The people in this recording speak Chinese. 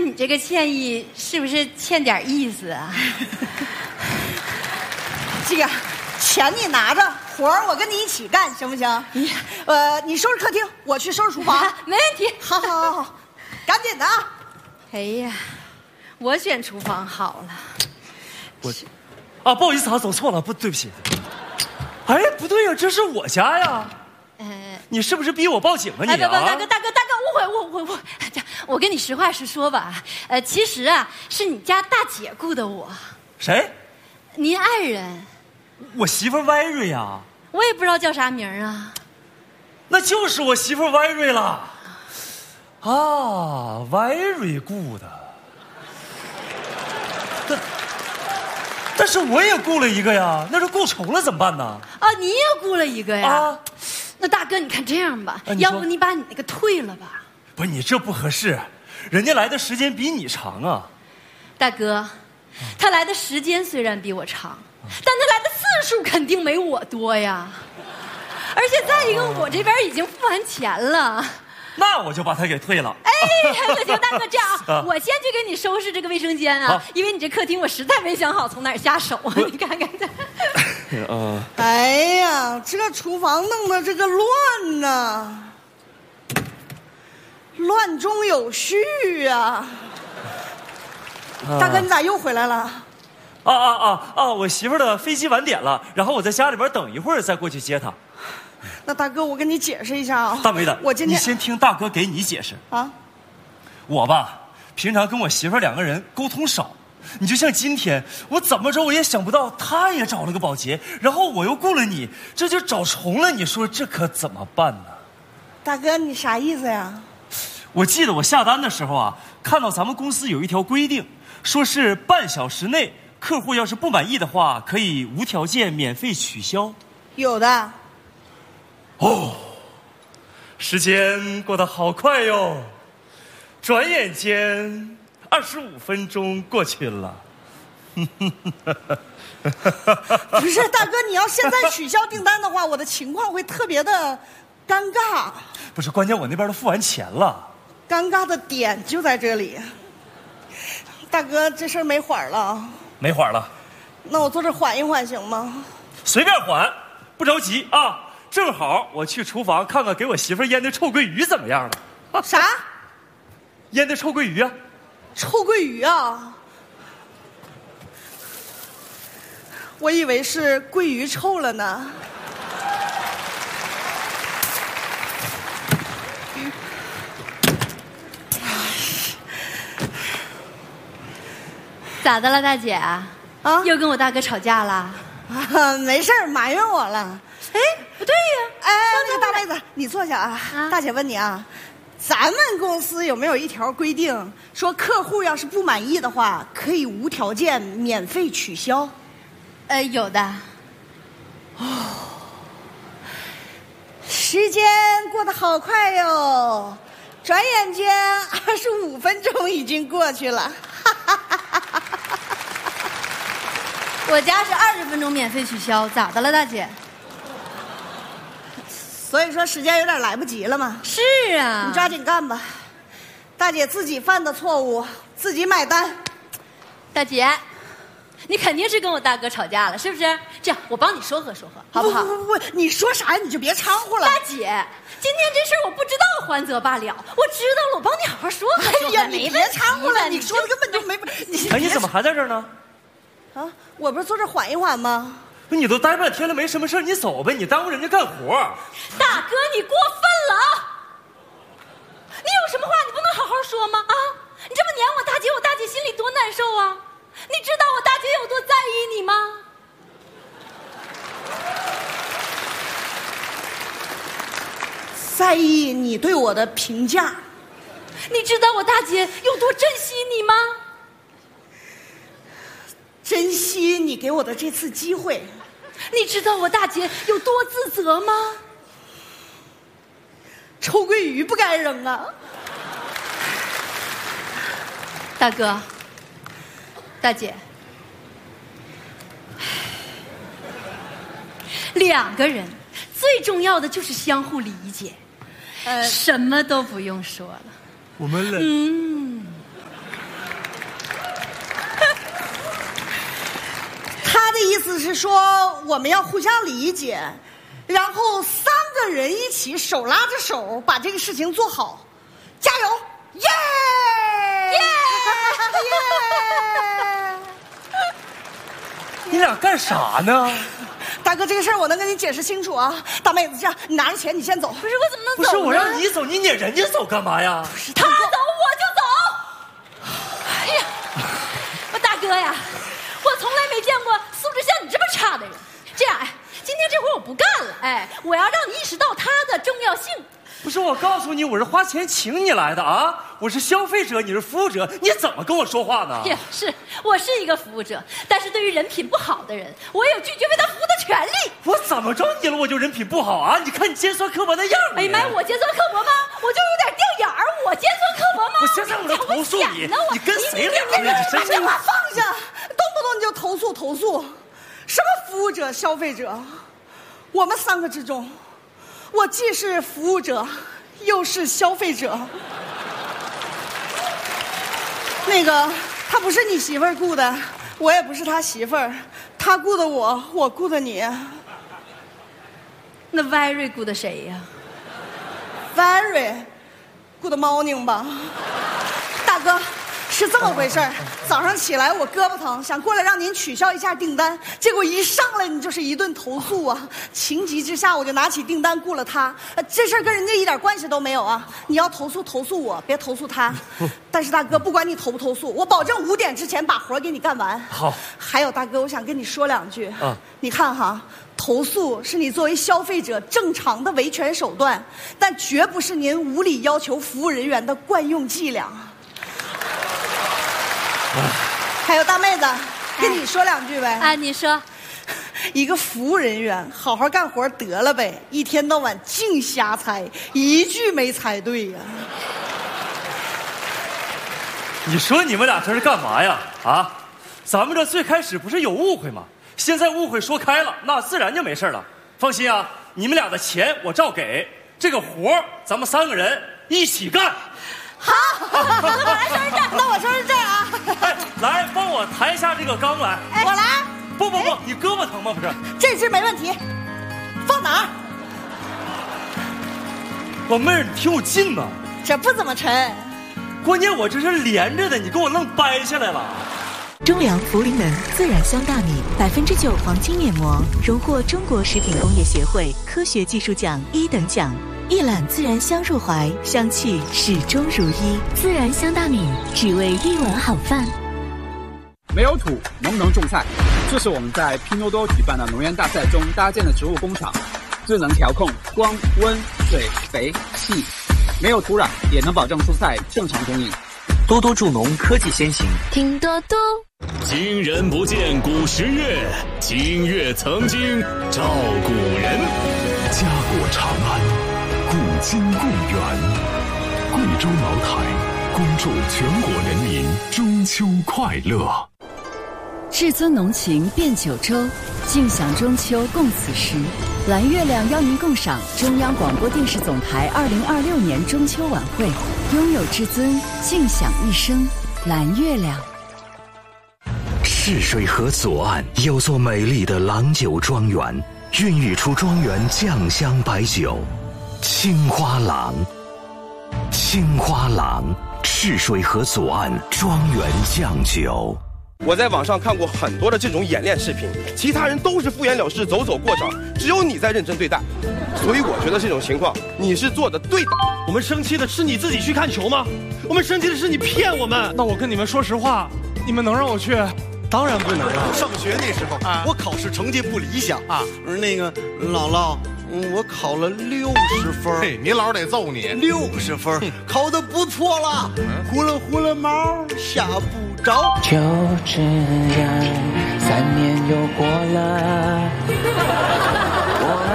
你这个歉意是不是欠点意思啊？ 这个钱你拿着，活儿我跟你一起干，行不行？你收拾客厅，我去收拾厨房。 没问题。 好，赶紧的啊！ 哎呀，我选厨房好了。 不好意思啊，走错了，对不起。哎，不对呀，这是我家呀。你是不是逼我报警啊你啊？ 大哥，误会，我跟你实话实说吧，其实啊，是你家大姐雇的我。 谁？ 您爱人。 我媳妇歪瑞呀。 我也不知道叫啥名啊。 那就是我媳妇歪瑞了。啊，歪瑞雇的。但是我也雇了一个呀，那是雇重了怎么办呢？ 啊，你也雇了一个呀？ 啊， 那大哥，你看这样吧，要不你把你那个退了吧？ 不是你这不合适，人家来的时间比你长啊。 大哥，他来的时间虽然比我长，但他来的次数肯定没我多呀。而且再一个，我这边已经付完钱了。 那我就把他给退了。 哎，行，大哥，这样啊，我先去给你收拾这个卫生间啊，因为你这客厅我实在没想好从哪儿下手啊。你看看这。 哎呀，这厨房弄得这个乱呐，乱中有序啊。大哥，你咋又回来了？ 我媳妇儿的飞机晚点了，然后我在家里边等一会儿再过去接她。 那大哥，我跟你解释一下啊。 大梅子， 我今天你先听大哥给你解释啊。 我吧，平常跟我媳妇儿两个人沟通少，你就像今天，我怎么着我也想不到，她也找了个保洁，然后我又雇了你，这就找重了，你说这可怎么办呢？ 大哥，你啥意思呀？ 我记得我下单的时候啊，看到咱们公司有一条规定，说是半小时内客户要是不满意的话，可以无条件免费取消。 有的。 时间过得好快哟，转眼间25分钟过去了。 不是大哥，你要现在取消订单的话，我的情况会特别的尴尬。 不是，关键我那边都付完钱了。 尴尬的点就在这里。大哥，这事儿没缓了。 没缓了。 那我坐这缓一缓行吗？ 随便缓，不着急啊。正好我去厨房看看给我媳妇腌的臭鳜鱼怎么样了。 啥？ 腌的臭鳜鱼啊？ 臭鳜鱼啊？我以为是鳜鱼臭了呢。 咋的了，大姐？啊，又跟我大哥吵架了？ 没事儿，埋怨我了。 哎，不对呀！ 那大妹子，你坐下啊。大姐问你啊，咱们公司有没有一条规定，说客户要是不满意的话，可以无条件免费取消？ 有的。 时间过得好快哟，转眼间25分钟已经过去了。 我家是20分钟免费取消，咋的了，大姐？ 所以说时间有点来不及了嘛。 是啊， 你抓紧干吧。大姐自己犯的错误，自己买单。 大姐，你肯定是跟我大哥吵架了，是不是？这样，我帮你说和说和，好不好？ 不，你说啥你就别掺和了。 大姐，今天这事儿我不知道，还则罢了，我知道了，我帮你好好说和说和。 哎呀，你别掺和了，你说的根本就没。 你怎么还在这儿呢？ 啊，我不是坐这缓一缓吗？ 你都待半天了，没什么事你走呗，你耽误人家干活。 大哥，你过分了啊！你有什么话你不能好好说吗？啊，你这么撵我大姐，我大姐心里多难受啊！你知道我大姐有多在意你吗？ 在意你对我的评价。 你知道我大姐有多珍惜你吗？ 珍惜你给我的这次机会。 你知道我大姐有多自责吗？ 臭鳜鱼不该扔啊！ 大哥，大姐，两个人最重要的就是相互理解，什么都不用说了。 我们思是说我们要互相理解，然后3个人一起手拉着手把这个事情做好，加油！耶耶耶！ 你俩干啥呢？ 大哥，这个事儿我能跟你解释清楚啊。大妹子，这样你拿着钱，你先走。 不是我怎么能走呢？ 不是我让你走，你撵人家走干嘛呀？ 他走我就走。哎呀，我大哥呀，我从来没见过素质像你这么差的人。这样，今天这活我不干了，我要让你意识到它的重要性。 不是我告诉你，我是花钱请你来的啊！我是消费者，你是服务者，你怎么跟我说话呢？ 是，我是一个服务者，但是对于人品不好的人，我有拒绝为他服务的权利。 我怎么着你了？我就人品不好啊？你看你尖酸刻薄的样子。 哎呀妈呀，我尖酸刻薄吗？我就有点掉眼儿，我尖酸刻薄吗？ 我现在我就投诉你，你跟谁聊呢？你把电话放下，动不动你就投诉，什么服务者、消费者？我们3个之中，我既是服务者，又是消费者。那个，他不是你媳妇儿雇的，我也不是他媳妇儿，他雇的我，我雇的你。 那 Very 雇的谁呀 ？Very 雇的猫宁吧？大哥。是这么回事儿，早上起来我胳膊疼，想过来让您取消一下订单，结果一上来你就是一顿投诉啊！情急之下我就拿起订单雇了他，这事儿跟人家一点关系都没有啊！你要投诉我，别投诉他。但是大哥，不管你投不投诉，我保证5点之前把活给你干完。 好。 还有大哥，我想跟你说2句。你看哈，投诉是你作为消费者正常的维权手段，但绝不是您无理要求服务人员的惯用伎俩。还有大妹子，跟你说2句呗。 你说， 一个服务人员好好干活得了呗，一天到晚净瞎猜，一句没猜对呀。 你说你们俩这是干嘛呀？啊，咱们这最开始不是有误会吗？现在误会说开了，那自然就没事了。放心啊，你们俩的钱我照给，这个活咱们3个人一起干。 好，那我收拾这儿啊。 来，帮我抬一下这个缸来。 我来。 不，你胳膊疼吗？不是， 这只没问题。放哪儿？ 老妹儿，你挺有劲呢。 这不怎么沉。 关键我这是连着的，你给我愣掰下来了。 中粮茯苓能自然香大米9%黄金面膜，荣获中国食品工业协会科学技术奖1等奖。一揽自然香入怀，香气始终如一。自然香大米，只为一碗好饭。 没有土，能不能种菜？这是我们在拼多多举办的农园大赛中搭建的植物工厂，智能调控光、温、水、肥、气，没有土壤也能保证蔬菜正常供应。 多多助农科技先行， 听多多。 今人不见古时月，今月曾经照古人。 家国长安，古今共源。贵州茅台，恭祝全国人民中秋快乐。 至尊浓情遍九州，尽享中秋共此时。蓝月亮邀您共赏中央广播电视总台2026年中秋晚会，拥有至尊，尽享一生。蓝月亮。 泗水河左岸有座美丽的郎酒庄园，孕育出庄园酱香白酒，青花郎。青花郎，泗水河左岸庄园酱酒。 我在网上看过很多的这种演练视频，其他人都是敷衍了事、走走过场，只有你在认真对待。所以我觉得这种情况你是做的对的。 我们生气的是你自己去看球吗？我们生气的是你骗我们。 那我跟你们说实话，你们能让我去？ 当然不能了。 上学那时候我考试成绩不理想啊，那个姥姥，我考了60分。 嘿，你姥得揍你 60分，考得不错了。呼了呼了毛，吓不着。 就这样，3年又过了。